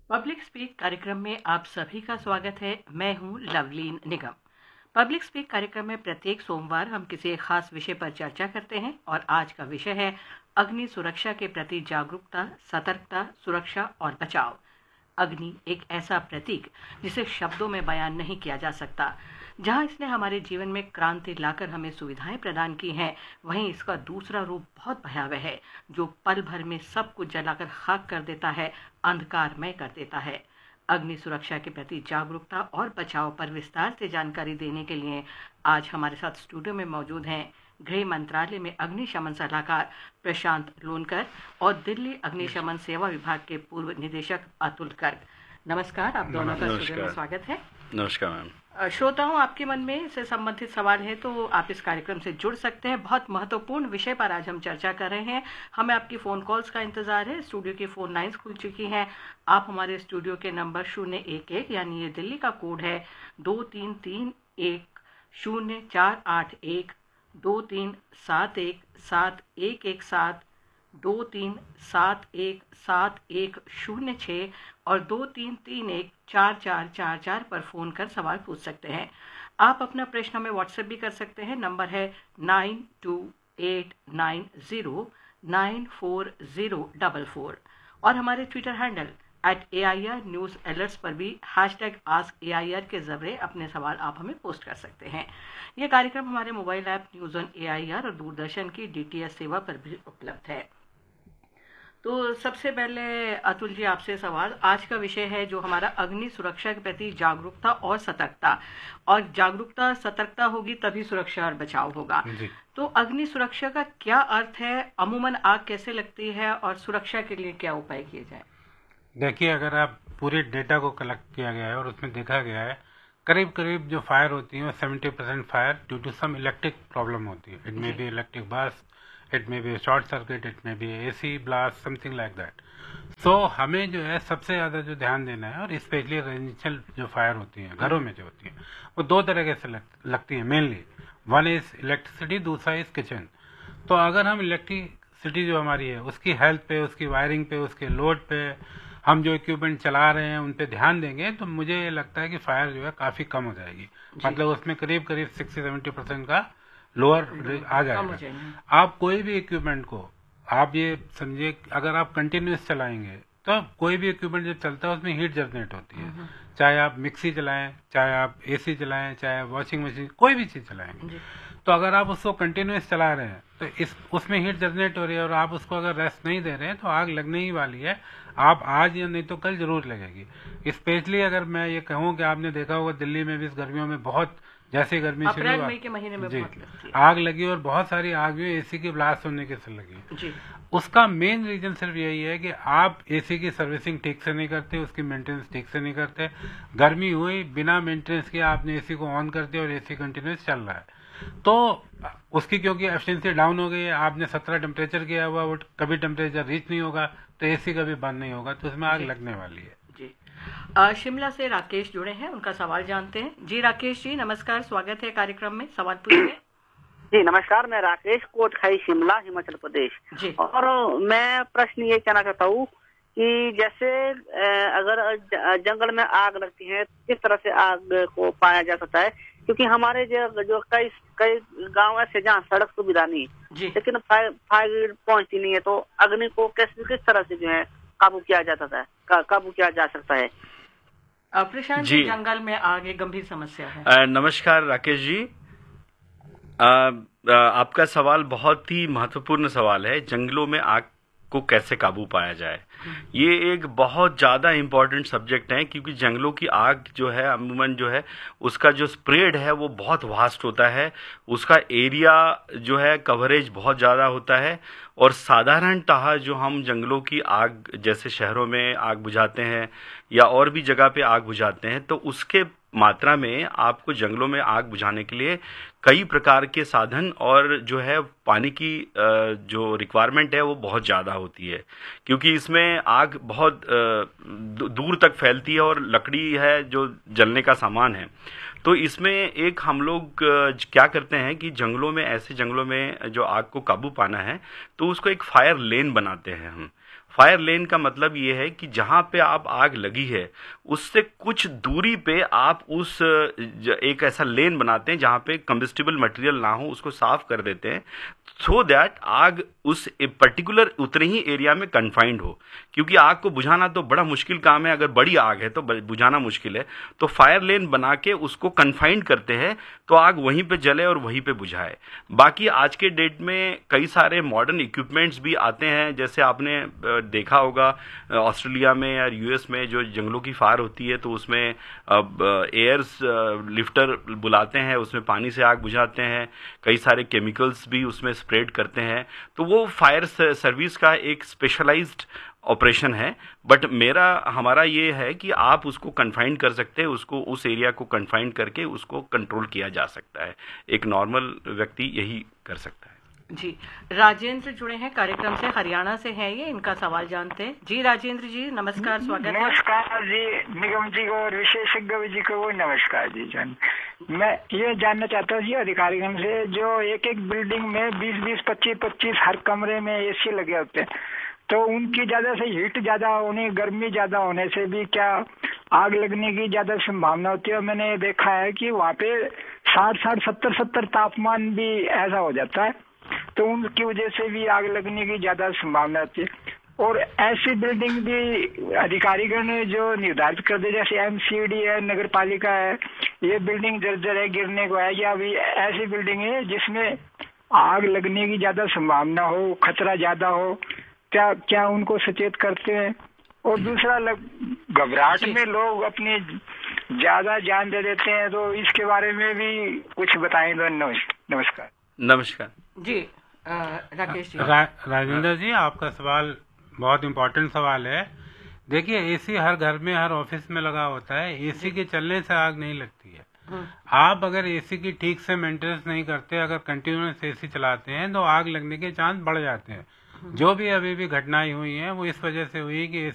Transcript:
Public speak कार्यक्रम में आप सभी का स्वागत है। मैं हूं लवलीन निगम। पब्लिक स्पीक कार्यक्रम में प्रत्येक सोमवार हम किसी एक खास विषय पर चर्चा करते हैं और आज का विषय है अग्नि सुरक्षा के प्रति जागरूकता, सतर्कता, सुरक्षा और बचाव। अग्नि एक ऐसा प्रतीक जिसे शब्दों में बयान नहीं किया जा सकता। जहां इसने हमारे जीवन में क्रांति लाकर हमें सुविधाएं प्रदान की हैं, वहीं इसका दूसरा रूप बहुत भयावह है, जो पल भर में सब कुछ जलाकर खाक कर देता है, अंधकारमय कर देता है। अग्नि सुरक्षा के प्रति जागरूकता और बचाव पर विस्तार से जानकारी देने के लिए आज हमारे साथ स्टूडियो में मौजूद हैं गृह मंत्रालय में अग्निशमन सलाहकार प्रशांत लोनकर और दिल्ली अग्निशमन सेवा विभाग के पूर्व निदेशक अतुल गर्ग। नमस्कार, आप दोनों का स्टूडियो में स्वागत है। नमस्कार मैम। श्रोताओं, आपके मन में इससे संबंधित सवाल है तो आप इस कार्यक्रम से जुड़ सकते हैं। बहुत महत्वपूर्ण विषय पर आज हम चर्चा कर रहे हैं। हमें आपकी फ़ोन कॉल्स का इंतज़ार है। स्टूडियो की फ़ोन लाइन्स खुल चुकी हैं। आप हमारे स्टूडियो के नंबर 011 यानी ये दिल्ली का कोड है 23310481, 23717117, 23717106 और 23314444 पर फ़ोन कर सवाल पूछ सकते हैं। आप अपना प्रश्न हमें व्हाट्सएप भी कर सकते हैं। नंबर है 9289094044 और हमारे Twitter handle @AIR News Alerts पर भी #AskAIR के ज़रिए अपने सवाल आप हमें पोस्ट कर सकते हैं। ये कार्यक्रम हमारे mobile app news on AIR और दूरदर्शन की DTS सेवा पर भी उपलब्ध है। तो सबसे पहले अतुल जी, आपसे सवाल। आज का विषय है जो हमारा अग्नि सुरक्षा के प्रति जागरूकता और सतर्कता। और जागरूकता सतर्कता होगी तभी सुरक्षा और बचाव होगा। तो अग्नि सुरक्षा का क्या अर्थ है? अमूमन आग कैसे लगती है और सुरक्षा के लिए क्या उपाय किए जाए? देखिए, अगर आप पूरे डेटा को कलेक्ट किया गया है और उसमें देखा गया है करीब करीब जो फायर होती है 70% fire due to some electric problem होती है। It may be electric burst, it may be short circuit, it may be AC blast, something like that. सो हमें जो है सबसे ज़्यादा जो ध्यान देना है, और स्पेशली रेजिडेंशियल जो फायर होती है घरों में जो होती है, वो दो तरीके से लगती है मेनली। वन इज इलेक्ट्रिसिटी, दूसरा इज किचन। तो अगर हम इलेक्ट्रिसिटी जो हमारी है उसकी हेल्थ पे, उसकी वायरिंग पे, उसके लोड पे, हम जो इक्विपमेंट चला रहे हैं उन पे ध्यान देंगे तो मुझे लगता है कि फायर जो है काफ़ी कम हो जाएगी। मतलब उसमें करीब करीब 60-70% का लोअर आ जाएगा। आप कोई भी इक्विपमेंट को, आप ये समझिए, अगर आप कंटिन्यूस चलाएंगे तो कोई भी इक्विपमेंट जब चलता है उसमें हीट जनरेट होती है। चाहे आप मिक्सी चलाएं, चाहे आप AC चलाएं, चाहे वॉशिंग मशीन, कोई भी चीज़ चलाएंगे, तो अगर आप उसको कंटिन्यूस चला रहे हैं तो उसमें हीट जनरेट हो रही है और आप उसको अगर रेस्ट नहीं दे रहे हैं तो आग लगने ही वाली है। आप आज या नहीं तो कल जरूर लगेगी। स्पेशली अगर मैं ये कहूँ कि आपने देखा होगा दिल्ली में भी इस गर्मियों में बहुत, जैसे गर्मी शुरू हुआ, मई के महीने में बहुत लगती है, आग लगी और बहुत सारी आग भी AC की ब्लास्ट होने के से लगी। उसका मेन रीजन सिर्फ यही है कि आप AC की सर्विसिंग ठीक से नहीं करते, उसकी मेंटेनेंस ठीक से नहीं करते। गर्मी हुई, बिना मेंटेनेंस के आपने AC को ऑन कर दिया और AC कंटिन्यूस चल रहा है तो उसकी क्योंकि एफिशिएंसी डाउन हो गई है, आपने 17 टेम्परेचर किया हुआ, वो कभी टेम्परेचर रीच नहीं होगा तो AC कभी बंद नहीं होगा, तो उसमें आग लगने वाली है। जी। शिमला से राकेश जुड़े हैं, उनका सवाल जानते हैं। जी राकेश जी, नमस्कार, स्वागत है कार्यक्रम में। सवाल पूछिए। जी नमस्कार, मैं राकेश, कोटखाई, शिमला, हिमाचल प्रदेश। और मैं प्रश्न ये कहना चाहता हूँ कि जैसे अगर जंगल में आग लगती है किस तरह से आग को पाया जा सकता है, क्योंकि हमारे जो कई गांव ऐसे जहाँ सड़क सुविधा नहीं, लेकिन फायर पहुंचती नहीं है, तो अग्नि को किस तरह से जो है काबू किया जा सकता है? प्रशांत जी, जंगल में आग एक गंभीर समस्या है। नमस्कार राकेश जी, आपका सवाल बहुत ही महत्वपूर्ण सवाल है। जंगलों में आग को कैसे काबू पाया जाए, ये एक बहुत ज़्यादा इम्पोर्टेंट सब्जेक्ट है, क्योंकि जंगलों की आग जो है अमूमन जो है उसका जो स्प्रेड है वो बहुत वास्ट होता है, उसका एरिया जो है कवरेज बहुत ज़्यादा होता है। और साधारणतः जो हम जंगलों की आग, जैसे शहरों में आग बुझाते हैं या और भी जगह पे आग बुझाते हैं, तो उसके मात्रा में आपको जंगलों में आग बुझाने के लिए कई प्रकार के साधन और जो है पानी की जो रिक्वायरमेंट है वो बहुत ज़्यादा होती है, क्योंकि इसमें आग बहुत दूर तक फैलती है और लकड़ी है जो जलने का सामान है। तो इसमें एक हम लोग क्या करते हैं कि जंगलों में, ऐसे जंगलों में जो आग को काबू पाना है तो उसको एक फायर लेन बनाते हैं हम। फायर लेन का मतलब ये है कि जहां पे आप आग लगी है उससे कुछ दूरी पे आप उस एक ऐसा लेन बनाते हैं जहां पे कंबस्टिबल मटेरियल ना हो, उसको साफ कर देते हैं सो दैट आग उस पर्टिकुलर उतने ही एरिया में कन्फाइंड हो, क्योंकि आग को बुझाना तो बड़ा मुश्किल काम है। अगर बड़ी आग है तो बुझाना मुश्किल है, तो फायर लेन बना के उसको कन्फाइंड करते हैं तो आग वहीं पे जले और वहीं पे बुझाए। बाकी आज के डेट में कई सारे मॉडर्न इक्विपमेंट्स भी आते हैं, जैसे आपने देखा होगा ऑस्ट्रेलिया में या यूएस में जो जंगलों की फायर होती है तो उसमें एयर्स लिफ्टर बुलाते हैं, उसमें पानी से आग बुझाते हैं, कई सारे केमिकल्स भी उसमें स्प्रेड करते हैं, तो वो फायर सर्विस का एक स्पेशलाइज्ड ऑपरेशन है। बट हमारा ये है कि आप उसको कन्फाइंड कर सकते हैं, उसको उस एरिया को कन्फाइंड करके उसको कंट्रोल किया जा सकता है। एक नॉर्मल व्यक्ति यही कर सकता है। जी, राजेंद्र जुड़े हैं कार्यक्रम से, हरियाणा से हैं ये, इनका सवाल जानते हैं। जी राजेंद्र जी, नमस्कार, स्वागत है। नमस्कार जी, निगम जी को और विशेषज्ञ जी को नमस्कार जी। जन मैं ये जानना चाहता हूँ जी अधिकारीगण से, जो एक एक बिल्डिंग में 20-20, 25-25 हर कमरे में एसी लगे होते हैं, तो उनकी ज्यादा से हीट ज्यादा होने, गर्मी ज्यादा होने से भी क्या आग लगने की ज्यादा संभावना होती है? मैंने देखा है कि वहाँ पे 60, 70 तापमान भी ऐसा हो जाता है, तो उनकी वजह से भी आग लगने की ज्यादा संभावना होती है। और ऐसी बिल्डिंग भी अधिकारीगण जो निर्धारित कर दे, जैसे एमसीडी है, नगर पालिका है, ये बिल्डिंग जर्जर है, गिरने को है, या अभी ऐसी बिल्डिंग है जिसमें आग लगने की ज्यादा संभावना हो, खतरा ज्यादा हो, क्या उनको सचेत करते हैं? और दूसरा, घबराहट में लोग अपनी ज्यादा जान दे देते हैं, तो इसके बारे में भी कुछ बताएं तो। नमस्कार। नमस्कार जी, राकेश जी। राजेंद्र जी, आपका सवाल बहुत इम्पोर्टेंट सवाल है। देखिए, एसी हर घर में, हर ऑफिस में लगा होता है, एसी के चलने से आग नहीं लगती है। आप अगर एसी की ठीक से मेंटेनेंस नहीं करते, अगर कंटिन्यूस एसी चलाते हैं तो आग लगने के चांस बढ़ जाते हैं। जो भी अभी भी घटनाएं हुई हैं वो इस वजह से हुई कि